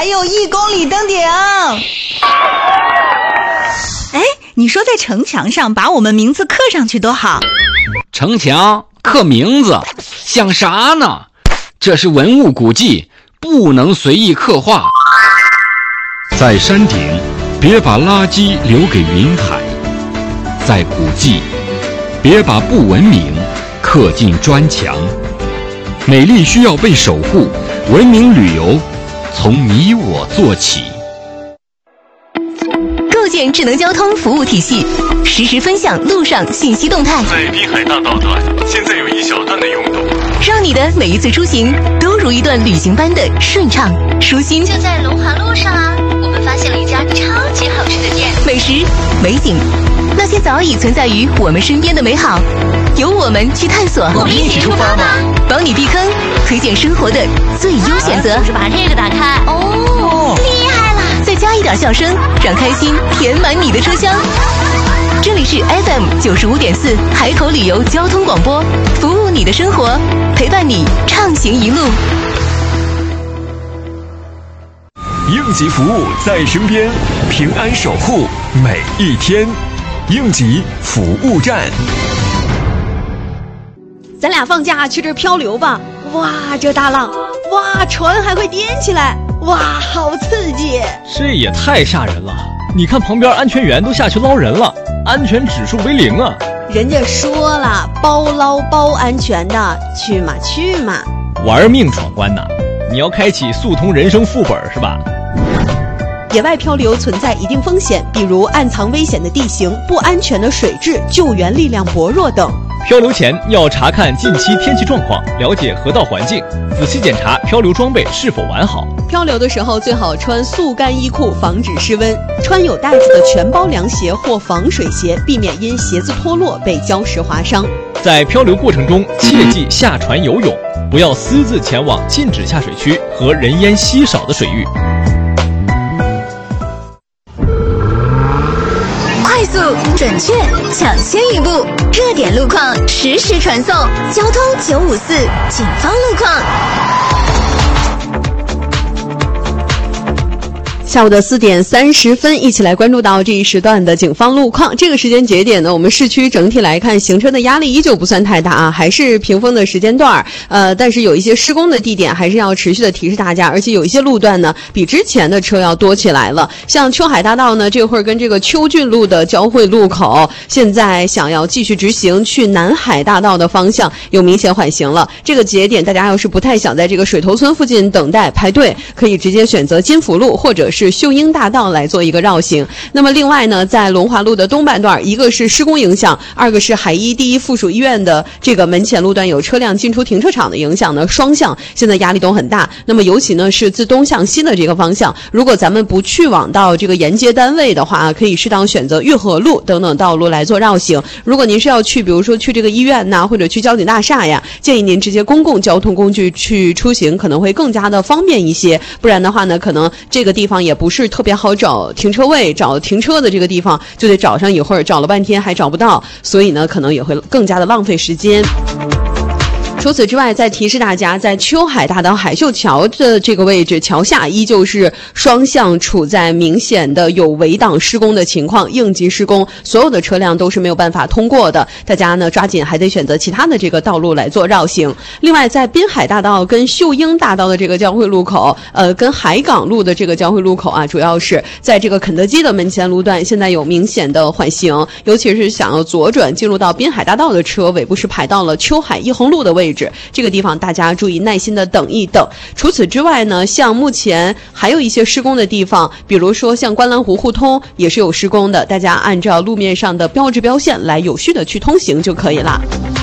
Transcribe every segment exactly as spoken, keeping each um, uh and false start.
还有一公里登顶。哎，你说在城墙上把我们名字刻上去多好。 城墙刻名字像啥呢？这是文物古迹，不能随意刻画。 在山顶，别把垃圾留给云海；在古迹，别把不文明刻进砖墙。美丽需要被守护，文明旅游从你我做起。 构建智能交通服务体系，实时分享路上信息动态。 在滨海大道段，现在有一小段的拥堵， 让你的每一次出行都如一段旅行般的顺畅舒心。 就在龙华路上啊，我们发现了一家超级好吃的店， 美食、美景，那些早已存在于我们身边的美好，由我们去探索。 我们一起出发吧， 帮你避坑，推荐生活的最优选择。 就是把这个打开，哦，厉害了！ 再加一点笑声，让开心填满你的车厢。这里是 F M 九十五点四海口旅游交通广播，服务你的生活，陪伴你畅行一路。 应急服务在身边，平安守护每一天。应急服务站。 咱俩放假去这儿漂流吧！哇，这大浪，哇，船还会颠起来，哇，好刺激！ 这也太吓人了！你看旁边安全员都下去捞人了，安全指数为零啊！ 人家说了，包捞包安全的，去嘛去嘛！ 玩命闯关呐！你要开启速通人生副本是吧？ 野外漂流存在一定风险，比如暗藏危险的地形、不安全的水质、救援力量薄弱等。 漂流前要查看近期天气状况，了解河道环境，仔细检查漂流装备是否完好。 漂流的时候最好穿速干衣裤，防止失温；穿有带子的全包凉鞋或防水鞋，避免因鞋子脱落被礁石划伤。 在漂流过程中，切忌下船游泳，不要私自前往禁止下水区和人烟稀少的水域。 快速、准确、抢先一步，热点路况实时传送。交通九五四警方路况。 下午的四点三十分，一起来关注到这一时段的警方路况。这个时间节点呢，我们市区整体来看，行车的压力依旧不算太大啊，还是平峰的时间段。呃，但是有一些施工的地点还是要持续的提示大家，而且有一些路段呢，比之前的车要多起来了。像秋海大道呢，这会儿跟这个秋郡路的交汇路口，现在想要继续直行去南海大道的方向，有明显缓行了。这个节点，大家要是不太想在这个水头村附近等待排队，可以直接选择金福路或者是秀英大道来做一个绕行。那么另外呢，在龙华路的东半段，一个是施工影响，二个是海医第一附属医院的这个门前路段有车辆进出停车场的影响呢，双向现在压力都很大。那么尤其呢是自东向西的这个方向，如果咱们不去往到这个沿街单位的话，可以适当选择运河路等等道路来做绕行。如果您是要去比如说去这个医院呐，或者去交警大厦呀，建议您直接公共交通工具去出行，可能会更加的方便一些。不然的话呢，可能这个地方也不是特别好找停车位，找停车的这个地方就得找上一会儿，找了半天还找不到，所以呢可能也会更加的浪费时间。除此之外，再提示大家，在秋海大道海秀桥的这个位置，桥下依旧是双向处在明显的有围挡施工的情况，应急施工，所有的车辆都是没有办法通过的。大家呢抓紧还得选择其他的这个道路来做绕行。另外，在滨海大道跟秀英大道的这个交汇路口，呃，跟海港路的这个交汇路口啊，主要是在这个肯德基的门前路段，现在有明显的缓行，尤其是想要左转进入到滨海大道的车，尾部是排到了秋海一横路的位置。这个地方大家注意耐心的等一等。除此之外呢，像目前还有一些施工的地方，比如说像观澜湖互通也是有施工的，大家按照路面上的标志标线来有序的去通行就可以了。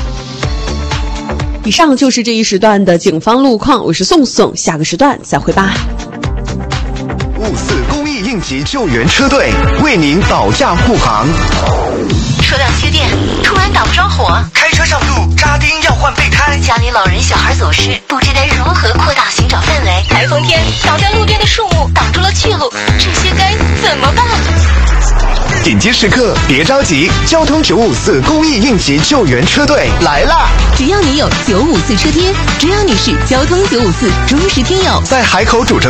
以上就是这一时段的警方路况，我是宋宋，下个时段再会吧。 五四公益应急救援车队为您保驾护航。 车辆缺电，突然打不着火， 开车上路扎钉要换备胎， 家里老人小孩走失，不知该如何扩大寻找范围。台风天倒在路边的树木挡住了去路，这些该怎么办？ 紧急时刻别着急，交通九五四公益应急救援车队来啦！ 只要你有九五四车贴，只要你是交通九五四忠实听友， 在海口主城